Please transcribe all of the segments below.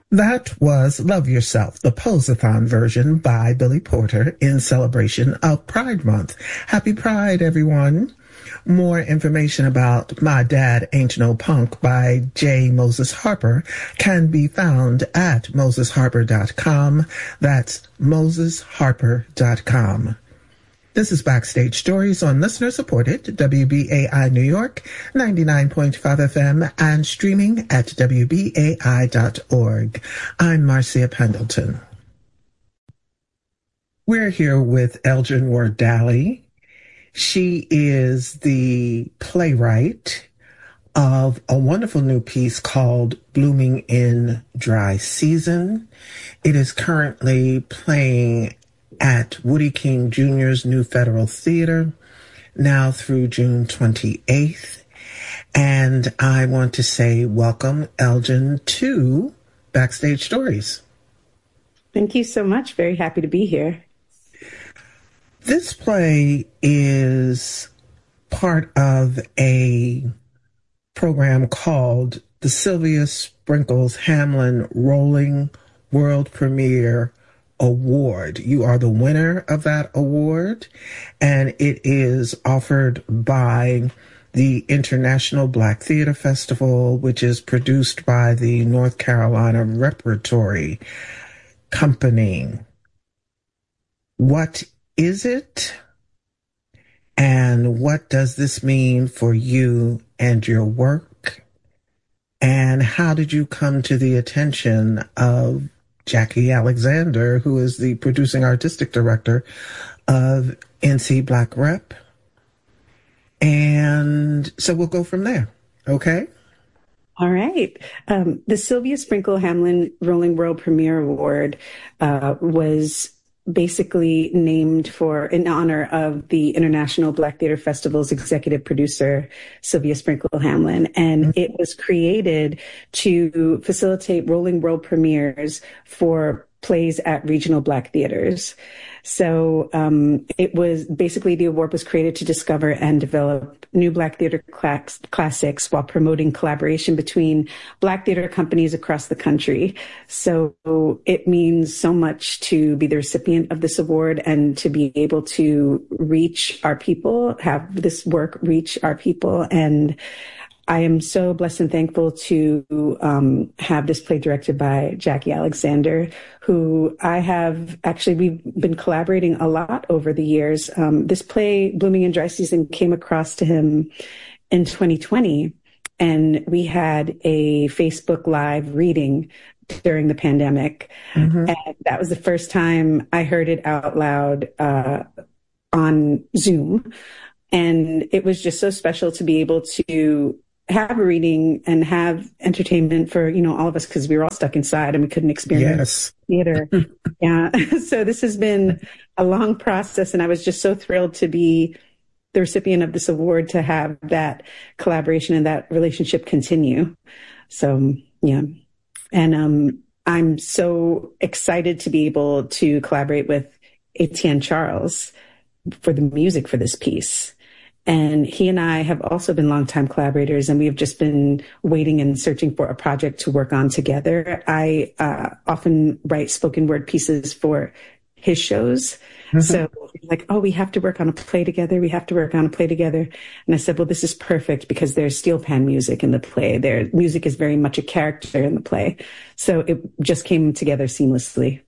That was Love Yourself, the Posathon version by Billy Porter in celebration of Pride Month. Happy Pride, everyone. More information about My Dad Ain't No Punk by J. Moses Harper can be found at mosesharper.com. That's mosesharper.com. This is Backstage Stories on listener-supported WBAI New York, 99.5 FM, and streaming at WBAI.org. I'm Marcia Pendleton. We're here with Elgin Ward-Dally. She is the playwright of a wonderful new piece called Blooming in Dry Season. It is currently playing at Woody King Jr.'s New Federal Theater, now through June 28th. And I want to say welcome, Elgin, to Backstage Stories. Thank you so much. Very happy to be here. This play is part of a program called the Sylvia Sprinkles Hamlin Rolling World Premiere Award. You are the winner of that award, and it is offered by the International Black Theater Festival, which is produced by the North Carolina Repertory Company. What is it, and what does this mean for you and your work, and how did you come to the attention of Jackie Alexander, who is the producing artistic director of NC Black Rep? And so we'll go from there. Okay? All right. The Sylvia Sprinkle Hamlin Rolling World Premiere Award was basically named in honor of the International Black Theater Festival's executive producer, Sylvia Sprinkle Hamlin. And it was created to facilitate rolling world premieres for plays at regional Black theaters. So it was basically, the award was created to discover and develop new Black theater classics while promoting collaboration between Black theater companies across the country. So it means so much to be the recipient of this award and to be able to reach our people, have this work reach our people. And I am so blessed and thankful to have this play directed by Jackie Alexander, who we've been collaborating a lot over the years. This play, Blooming in Dry Season, came across to him in 2020, and we had a Facebook Live reading during the pandemic. Mm-hmm. And that was the first time I heard it out loud on Zoom. And it was just so special to be able to have a reading and have entertainment for, all of us, because we were all stuck inside and we couldn't experience theater. Yeah. So this has been a long process, and I was just so thrilled to be the recipient of this award, to have that collaboration and that relationship continue. So, yeah. And I'm so excited to be able to collaborate with Etienne Charles for the music for this piece. And he and I have also been longtime collaborators, and we have just been waiting and searching for a project to work on together. I often write spoken word pieces for his shows. Mm-hmm. So like, we have to work on a play together. We have to work on a play together. And I said, well, this is perfect because there's steel pan music in the play. Their music is very much a character in the play. So it just came together seamlessly.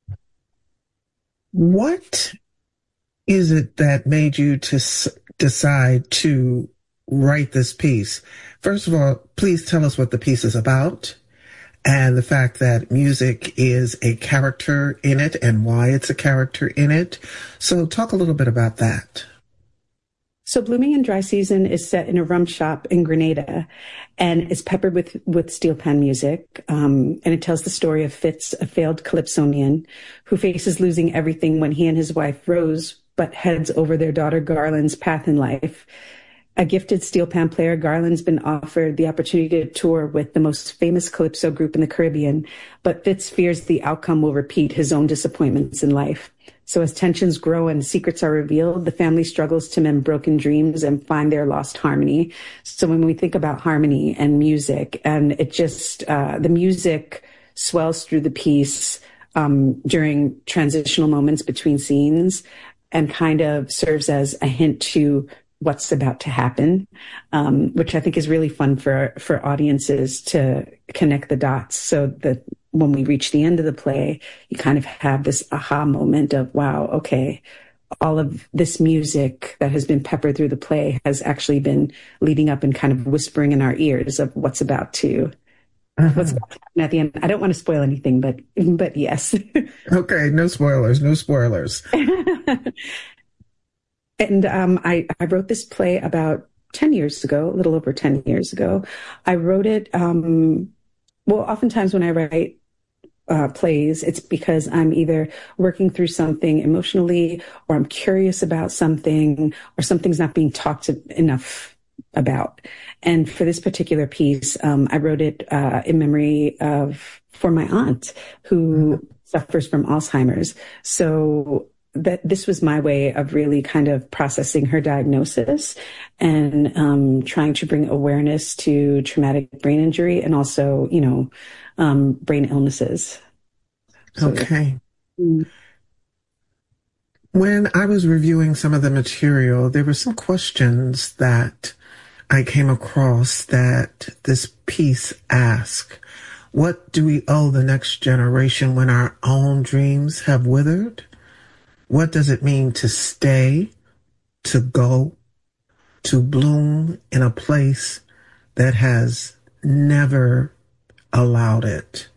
What is it that made you decide to write this piece? First of all, please tell us what the piece is about, and the fact that music is a character in it and why it's a character in it. So talk a little bit about that. So Blooming in Dry Season is set in a rum shop in Grenada, and is peppered with steel pan music. And it tells the story of Fitz, a failed calypsonian who faces losing everything when he and his wife Rose butt heads over their daughter Garland's path in life. A gifted steel pan player, Garland's been offered the opportunity to tour with the most famous calypso group in the Caribbean, but Fitz fears the outcome will repeat his own disappointments in life. So as tensions grow and secrets are revealed, the family struggles to mend broken dreams and find their lost harmony. So when we think about harmony and music, and it just, the music swells through the piece during transitional moments between scenes and kind of serves as a hint to what's about to happen, which I think is really fun for audiences to connect the dots so that when we reach the end of the play, you kind of have this aha moment of, wow, okay, all of this music that has been peppered through the play has actually been leading up and kind of whispering in our ears of what's about to happen at the end. I don't want to spoil anything, but yes. Okay, no spoilers, no spoilers. And I wrote this play about 10 years ago, a little over 10 years ago. I wrote it, well, oftentimes when I write plays, it's because I'm either working through something emotionally, or I'm curious about something, or something's not being talked enough about. And for this particular piece, I wrote it in memory for my aunt who suffers from Alzheimer's. So that this was my way of really kind of processing her diagnosis and trying to bring awareness to traumatic brain injury and also, brain illnesses. So, Okay. yeah. When I was reviewing some of the material, there were some questions that I came across that this piece asked. What do we owe the next generation when our own dreams have withered? What does it mean to stay, to go, to bloom in a place that has never allowed it?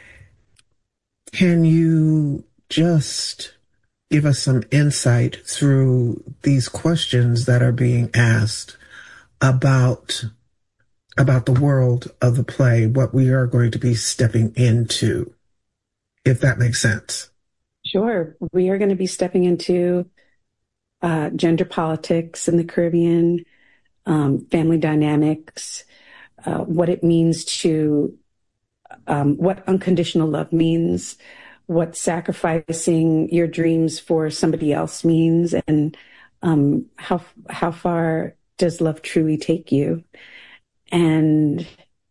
Can you just give us some insight through these questions that are being asked about the world of the play, what we are going to be stepping into, if that makes sense? Sure. We are going to be stepping into gender politics in the Caribbean, family dynamics, what it means to, what unconditional love means, what sacrificing your dreams for somebody else means, and how far does love truly take you? And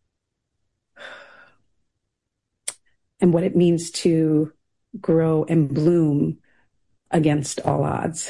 what it means to grow and bloom against all odds.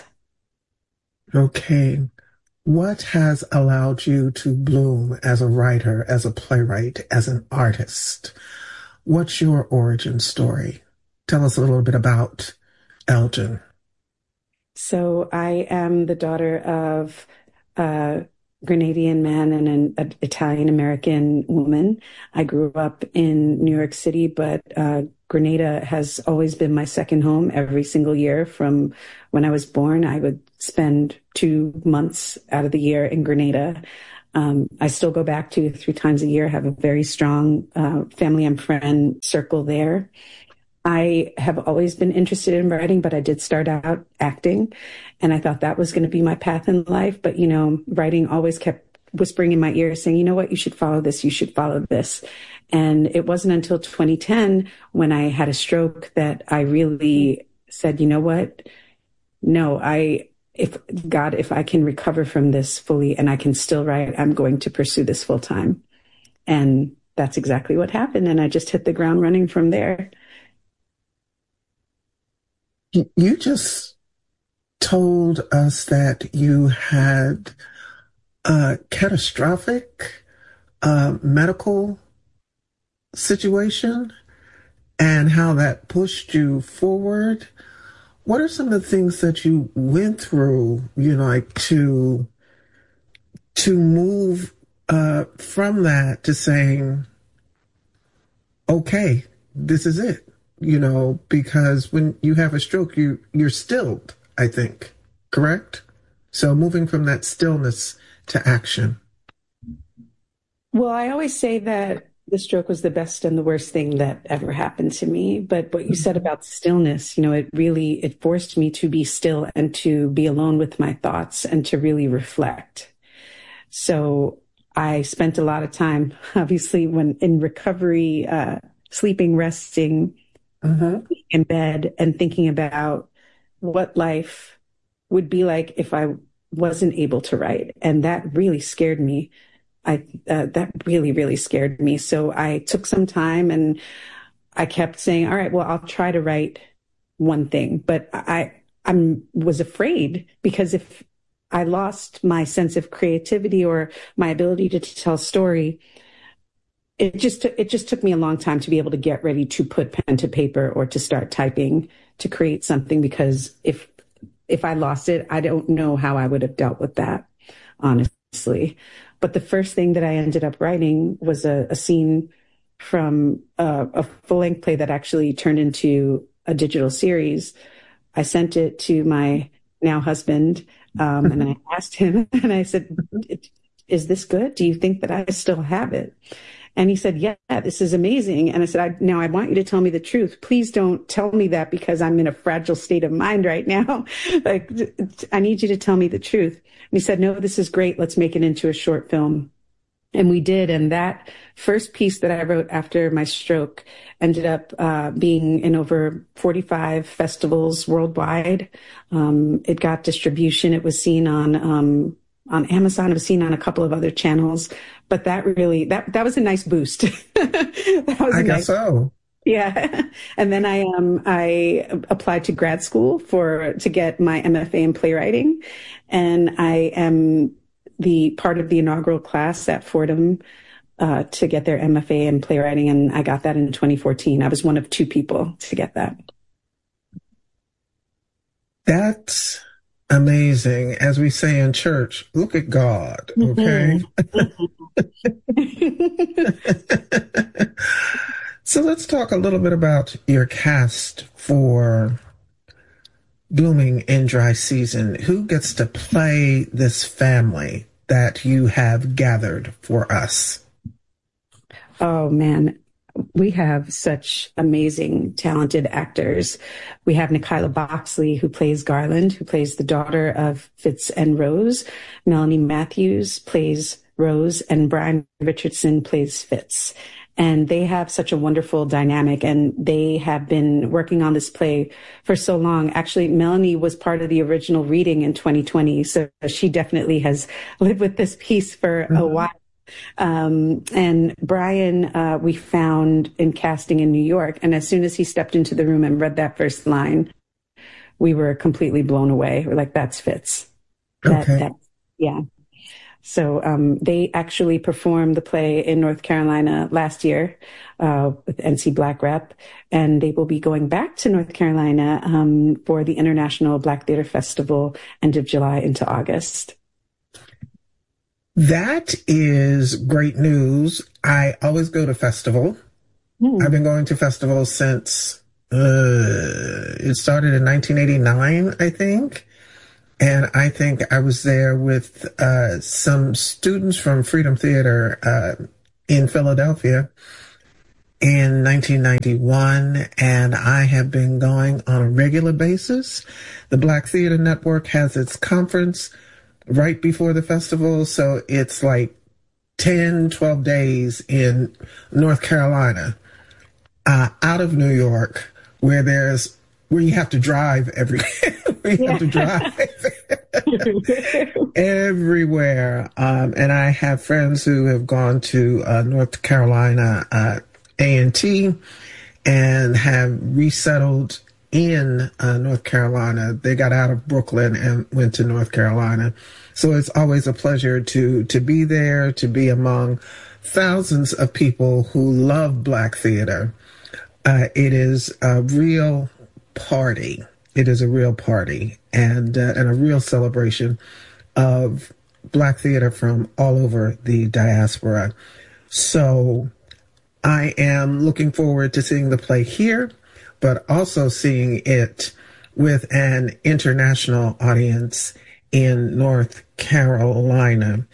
Okay. What has allowed you to bloom as a writer, as a playwright, as an artist? What's your origin story? Tell us a little bit about Elgin. So I am the daughter of a Grenadian man and an Italian American woman. I grew up in New York City, but Grenada has always been my second home. Every single year from when I was born, I would spend 2 months out of the year in Grenada. I still go back 2 or 3 times a year, have a very strong family and friend circle there. I have always been interested in writing, but I did start out acting, and I thought that was going to be my path in life. But, writing always kept whispering in my ear saying, you know what, you should follow this, you should follow this. And it wasn't until 2010 when I had a stroke that I really said, you know what? No, if I can recover from this fully and I can still write, I'm going to pursue this full time. And that's exactly what happened. And I just hit the ground running from there. You just told us that you had a catastrophic medical situation and how that pushed you forward. What are some of the things that you went through, like to move from that to saying, okay, this is it? Because when you have a stroke, you're stilled, I think, correct? So moving from that stillness to action. Well, I always say that the stroke was the best and the worst thing that ever happened to me. But what you said about stillness, it forced me to be still and to be alone with my thoughts and to really reflect. So I spent a lot of time, obviously, when in recovery, sleeping, resting, in bed and thinking about what life would be like if I wasn't able to write. And that really scared me. That really, really scared me. So I took some time and I kept saying, all right, well, I'll try to write one thing, but I was afraid because if I lost my sense of creativity or my ability to tell story, it just took me a long time to be able to get ready to put pen to paper or to start typing to create something, because if I lost it, I don't know how I would have dealt with that, honestly. But the first thing that I ended up writing was a scene from a full length play that actually turned into a digital series. I sent it to my now husband, and I asked him, and I said, "Is this good? Do you think that I still have it?" And he said, "Yeah, this is amazing." And I said, "Now I want you to tell me the truth. Please don't tell me that because I'm in a fragile state of mind right now. Like, I need you to tell me the truth." And he said, "No, this is great. Let's make it into a short film." And we did. And that first piece that I wrote after my stroke ended up being in over 45 festivals worldwide. It got distribution. It was seen on Amazon. It was seen on a couple of other channels. But that really, that was a nice boost. That was I guess so. Yeah. And then I applied to grad school to get my MFA in playwriting. And I am the part of the inaugural class at Fordham to get their MFA in playwriting. And I got that in 2014. I was one of two people to get that. That's amazing. As we say in church, look at God. Okay. So let's talk a little bit about your cast for Blooming in Dry Season. Who gets to play this family that you have gathered for us? Oh, man. We have such amazing, talented actors. We have Nikayla Boxley, who plays Garland, who plays the daughter of Fitz and Rose. Melanie Matthews plays Rose, and Brian Richardson plays Fitz. And they have such a wonderful dynamic, and they have been working on this play for so long. Actually, Melanie was part of the original reading in 2020, so she definitely has lived with this piece for a while. And Brian, we found in casting in New York, and as soon as he stepped into the room and read that first line, we were completely blown away. We're like, that's Fitz. Yeah. So they actually performed the play in North Carolina last year with NC Black Rep, and they will be going back to North Carolina for the International Black Theater Festival end of July into August. That is great news. I always go to festival. I've been going to festivals since it started in 1989, I think. And I think I was there with some students from Freedom Theater in Philadelphia in 1991, and I have been going on a regular basis. The Black Theater Network has its conference right before the festival, so it's like 10, 12 days in North Carolina, out of New York, where you have to drive everywhere. And I have friends who have gone to North Carolina A&T and have resettled in North Carolina. They got out of Brooklyn and went to North Carolina. So it's always a pleasure to be there, to be among thousands of people who love Black theater. It is a real party. It is a real party and a real celebration of Black theater from all over the diaspora. So I am looking forward to seeing the play here, but also seeing it with an international audience in North Carolina.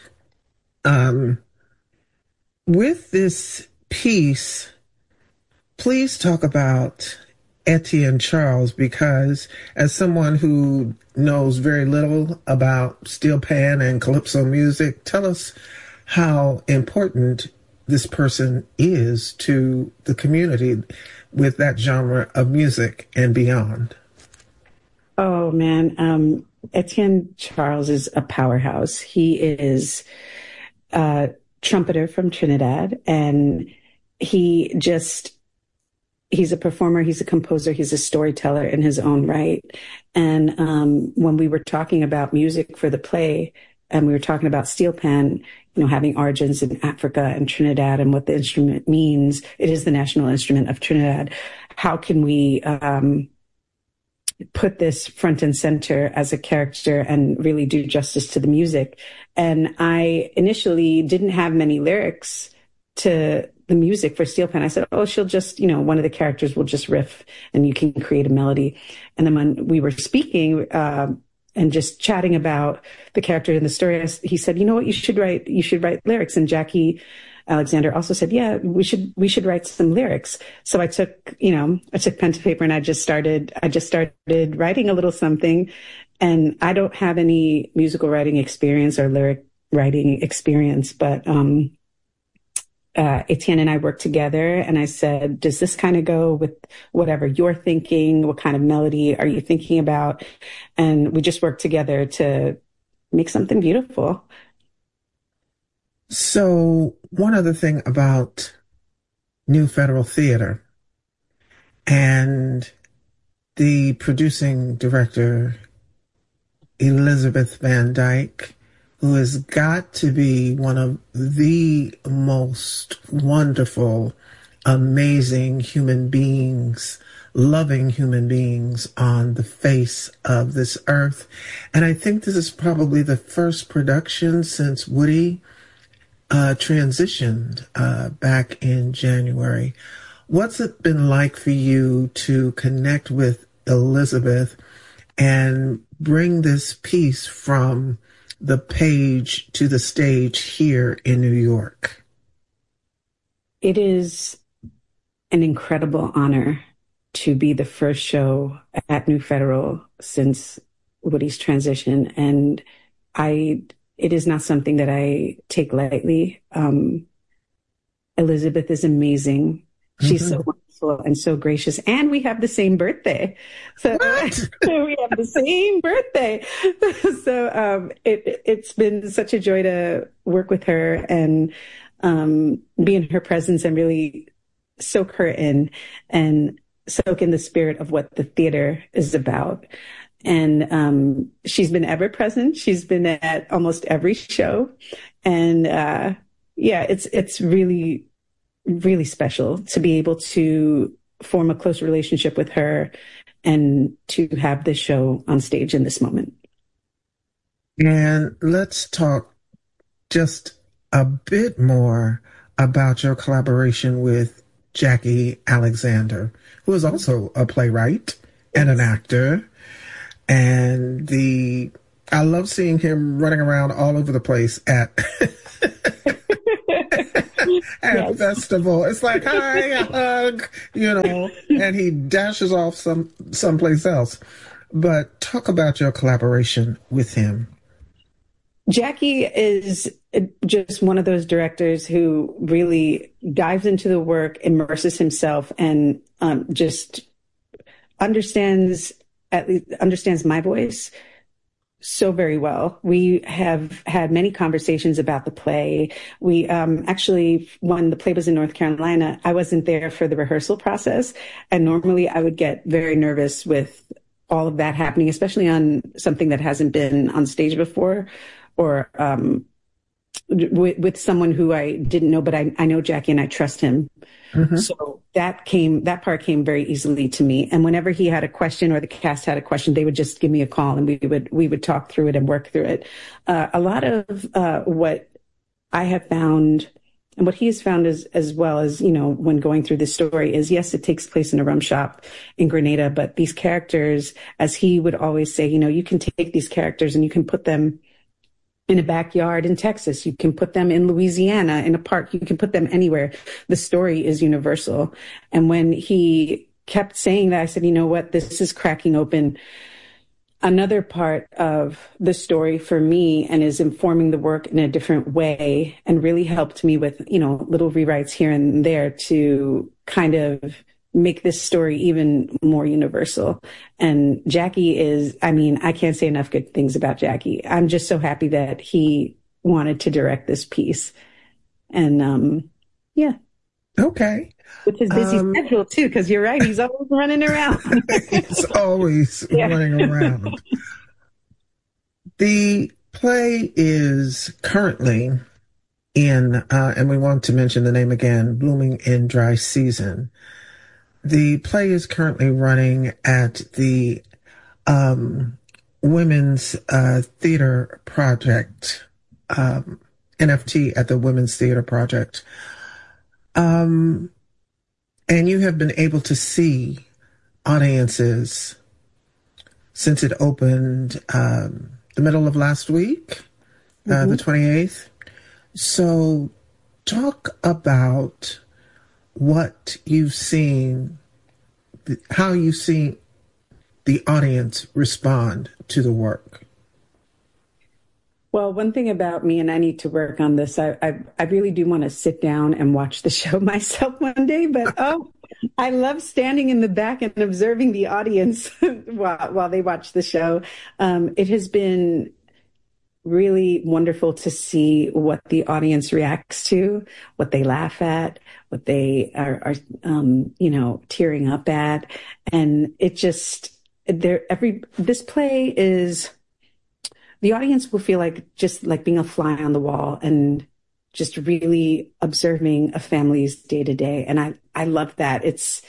With this piece, please talk about Etienne Charles, because as someone who knows very little about steel pan and calypso music, tell us how important this person is to the community with that genre of music and beyond. Oh, man. Etienne Charles is a powerhouse. He is a trumpeter from Trinidad, and he just he's a performer, he's a composer, he's a storyteller in his own right. And when we were talking about music for the play, and we were talking about steel pan, having origins in Africa and Trinidad and what the instrument means, it is the national instrument of Trinidad. How can we put this front and center as a character and really do justice to the music? And I initially didn't have many lyrics to the music for Steel Pan. I said, oh, she'll just, one of the characters will just riff and you can create a melody. And then when we were speaking, and just chatting about the character in the story, he said, you know what, you should write lyrics. And Jackie Alexander also said, yeah, we should write some lyrics. So I took pen to paper and I just started writing a little something. And I don't have any musical writing experience or lyric writing experience, but, Etienne and I worked together and I said, does this kind of go with whatever you're thinking? What kind of melody are you thinking about? And we just worked together to make something beautiful. So one other thing about New Federal Theater and the producing director, Elizabeth Van Dyke, who has got to be one of the most wonderful, amazing human beings, loving human beings on the face of this earth. And I think this is probably the first production since Woody transitioned back in January. What's it been like for you to connect with Elizabeth and bring this piece from the page to the stage here in New York? It is an incredible honor to be the first show at New Federal since Woody's transition. And it is not something that I take lightly. Elizabeth is amazing. She's so wonderful and so gracious. And we have the same birthday. So we have the same birthday. So it's been such a joy to work with her and be in her presence and really soak her in and soak in the spirit of what the theater is about. And she's been ever present. She's been at almost every show. And it's really, really special to be able to form a close relationship with her and to have this show on stage in this moment. And let's talk just a bit more about your collaboration with Jackie Alexander, who is also a playwright and an actor. And I love seeing him running around all over the place at at festival. It's like, hi, a hug, and he dashes off someplace else. But talk about your collaboration with him. Jackie is just one of those directors who really dives into the work, immerses himself, and just understands my voice so very well. We have had many conversations about the play. We actually, when the play was in North Carolina, I wasn't there for the rehearsal process. And normally I would get very nervous with all of that happening, especially on something that hasn't been on stage before, or with someone who I didn't know, but I know Jackie and I trust him. Mm-hmm. So that part came very easily to me. And whenever he had a question or the cast had a question, they would just give me a call and we would talk through it and work through it. A lot of what I have found and what he has found as well as, when going through this story is, yes, it takes place in a rum shop in Grenada, but these characters, as he would always say, you can take these characters and you can put them in a backyard in Texas. You can put them in Louisiana, in a park. You can put them anywhere. The story is universal. And when he kept saying that, I said, you know what? This is cracking open another part of the story for me and is informing the work in a different way and really helped me with, little rewrites here and there to kind of make this story even more universal. And Jackie is, I can't say enough good things about Jackie. I'm just so happy that he wanted to direct this piece. And, yeah. Okay. With his busy Um, schedule too, because you're right, he's always running around. he's always Yeah. running around. The play is currently and we want to mention the name again, Blooming in Dry Season. The play is currently running at the um, Women's Theater Project, NFT at the Women's Theater Project. Um, and you have been able to see audiences since it opened the middle of last week, the Mm-hmm. 28th. So, talk about what you've seen, how you've seen the audience respond to the work. Well, one thing about me, and I need to work on this, I really do want to sit down and watch the show myself one day, but oh, I love standing in the back and observing the audience while they watch the show. It has been really wonderful to see what the audience reacts to, what they laugh at, what they are tearing up at. And it just, this play is, the audience will feel like just like being a fly on the wall and just really observing a family's day to day. And I love that.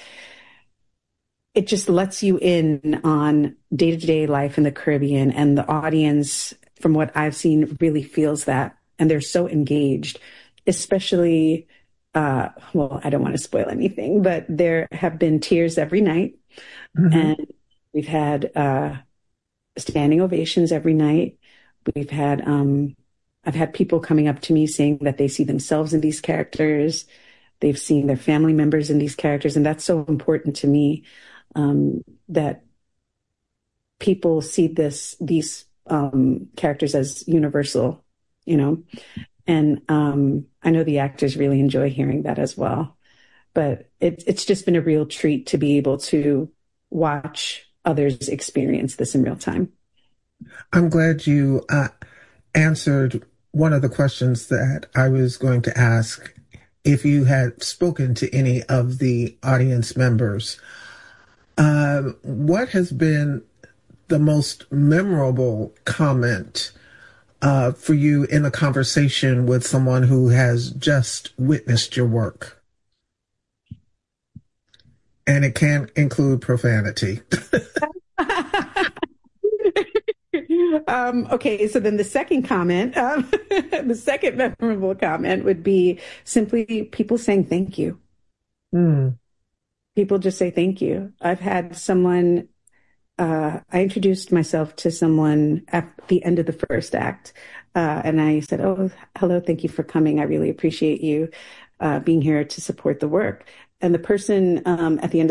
It just lets you in on day to day life in the Caribbean, and the audience, from what I've seen, really feels that. And they're so engaged, especially, well, I don't want to spoil anything, but there have been tears every night. Mm-hmm. And we've had standing ovations every night. We've had, I've had people coming up to me saying that they see themselves in these characters. They've seen their family members in these characters. And that's so important to me, that people see these characters as universal, you know. And I know the actors really enjoy hearing that as well. But it's just been a real treat to be able to watch others experience this in real time. I'm glad you answered one of the questions that I was going to ask if you had spoken to any of the audience members. What has been the most memorable comment for you in a conversation with someone who has just witnessed your work? And it can include profanity. Okay, so then the second comment, the second memorable comment would be simply people saying thank you. Mm. People just say thank you. I've had someone, I introduced myself to someone at the end of the first act, and I said, "Oh, hello, thank you for coming. I really appreciate you being here to support the work." And the person at the end